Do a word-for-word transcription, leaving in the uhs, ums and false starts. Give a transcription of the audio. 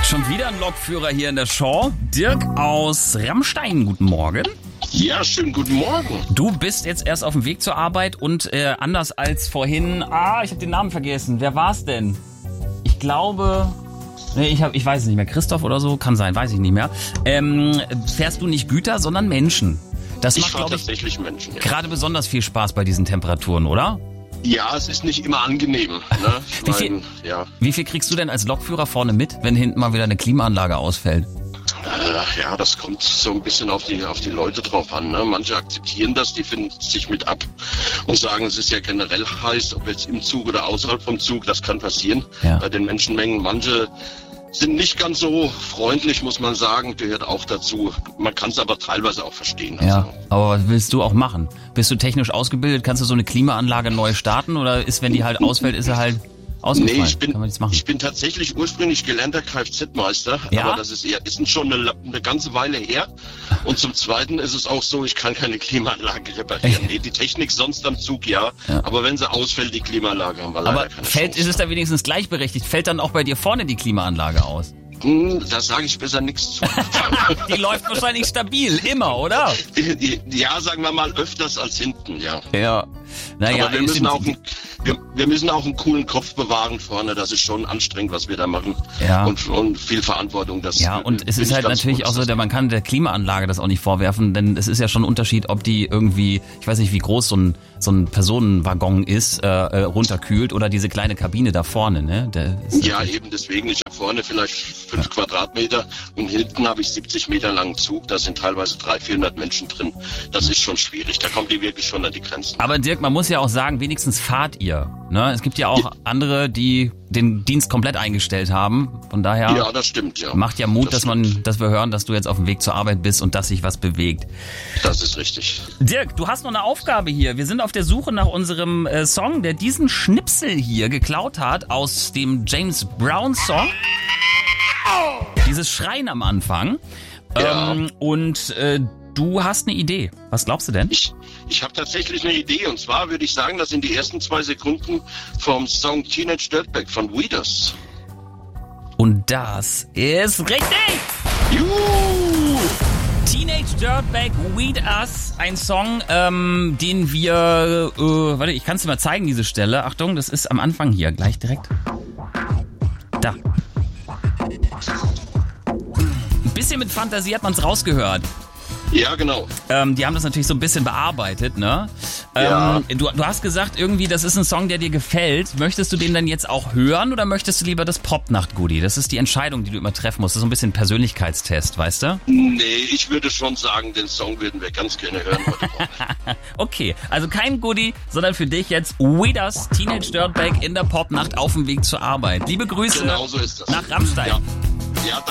Schon wieder ein Lokführer hier in der Show. Dirk aus Rammstein, guten Morgen. Ja, schönen guten Morgen. Du bist jetzt erst auf dem Weg zur Arbeit und äh, anders als vorhin... Ah, ich habe den Namen vergessen. Wer war's denn? Ich glaube... Nee, ich, hab, ich weiß es nicht mehr. Christoph oder so? Kann sein, weiß ich nicht mehr. Ähm, fährst du nicht Güter, sondern Menschen. Das Ich macht, fahre glaube ich, tatsächlich Menschen, ja. gerade besonders viel Spaß bei diesen Temperaturen, oder? Ja, es ist nicht immer angenehm. Ne? Ich Wie viel- mein, ja. Wie viel kriegst du denn als Lokführer vorne mit, wenn hinten mal wieder eine Klimaanlage ausfällt? Äh, ja, das kommt so ein bisschen auf die auf die Leute drauf an. Ne? Manche akzeptieren das, die finden sich mit ab und sagen, es ist ja generell heiß, ob jetzt im Zug oder außerhalb vom Zug, das kann passieren Ja. bei den Menschenmengen. Manche sind nicht ganz so freundlich, muss man sagen, gehört auch dazu. Man kann es aber teilweise auch verstehen. Also, Ja, aber was willst du auch machen? Bist du technisch ausgebildet? Kannst du so eine Klimaanlage neu starten? Oder ist, wenn die halt ausfällt, ist er halt ausgefallen? Nee, ich bin, Kann man nichts machen? ich bin tatsächlich ursprünglich gelernter Kfz-Meister, Ja? aber das ist eher, ist schon eine, eine ganze Weile her. Und zum Zweiten ist es auch so, ich kann keine Klimaanlage reparieren. Nee, die Technik sonst am Zug ja, Ja. aber wenn sie ausfällt, die Klimaanlage haben wir leider Aber keine fällt, Chance. ist es da wenigstens gleichberechtigt? Fällt dann auch bei dir vorne die Klimaanlage aus? Hm, da sage ich besser nichts zu. Die läuft wahrscheinlich stabil, immer, oder? Ja, sagen wir mal öfters als hinten, ja. Ja. Naja, aber wir müssen, auch einen, wir, wir müssen auch einen coolen Kopf bewahren vorne. Das ist schon anstrengend, was wir da machen. Ja. Und, und viel Verantwortung. Das Ja, und es bin ist ich halt ganz natürlich froh, auch so, dass der, man kann der Klimaanlage das auch nicht vorwerfen, denn es ist ja schon ein Unterschied, ob die irgendwie, ich weiß nicht, wie groß so ein, so ein Personenwaggon ist, äh, äh, runterkühlt oder diese kleine Kabine da vorne, ne? Der ist Ja, eben deswegen. Ich habe vorne vielleicht fünf Quadratmeter und hinten habe ich siebzig Meter langen Zug. Da sind teilweise dreihundert, vierhundert Menschen drin. Das ist schon schwierig. Da kommen die wirklich schon an die Grenzen. Aber Dirk, man muss ja auch sagen, wenigstens fahrt ihr. Ne? Es gibt ja auch andere, die den Dienst komplett eingestellt haben. Von daher Ja, das stimmt, ja. macht ja Mut, Das dass man, dass wir hören, dass du jetzt auf dem Weg zur Arbeit bist und dass sich was bewegt. Das ist richtig. Dirk, du hast noch eine Aufgabe hier. Wir sind auf der Suche nach unserem äh, Song, der diesen Schnipsel hier geklaut hat aus dem James Brown Song. Dieses Schreien am Anfang. Ja. Ähm, und äh, du hast eine Idee. Was glaubst du denn? Ich, ich habe tatsächlich eine Idee. Und zwar würde ich sagen, das sind die ersten zwei Sekunden vom Song Teenage Dirtbag von Weeders. Und das ist richtig! Juhu! Teenage Dirtbag, Weed Us, ein Song, ähm, den wir, äh, warte, ich kann es dir mal zeigen, diese Stelle. Achtung, das ist am Anfang hier, gleich direkt. Da. Ein bisschen mit Fantasie hat man es rausgehört. Ja, genau. Ähm, die haben das natürlich so ein bisschen bearbeitet, ne? Ja. Ähm, du, du hast gesagt irgendwie, das ist ein Song, der dir gefällt. Möchtest du den dann jetzt auch hören oder möchtest du lieber das Popnacht-Goodie? Das ist die Entscheidung, die du immer treffen musst. Das ist so ein bisschen Persönlichkeitstest, weißt du? Nee, ich würde schon sagen, den Song würden wir ganz gerne hören heute Morgen. Okay, also kein Goodie, sondern für dich jetzt Weeders, Teenage Dirtbag in der Popnacht auf dem Weg zur Arbeit. Liebe Grüße Genau so ist das. nach Rammstein. Ja. Ja,